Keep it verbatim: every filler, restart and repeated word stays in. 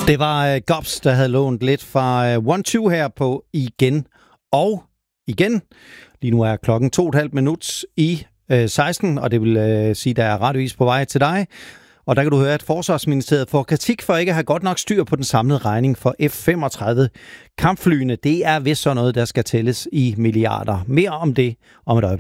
Det var uh, Gobs, der havde lånt lidt fra uh, one two her på Igen og Igen. Lige nu er klokken to og et halvt minut i uh, seksten, og det vil uh, sige, der er radiovis på vej til dig. Og der kan du høre, at Forsvarsministeriet får kritik for ikke at have godt nok styr på den samlede regning for F femogtredive kampflyene. Det er vist sådan noget, der skal tælles i milliarder. Mere om det om et øjeblik.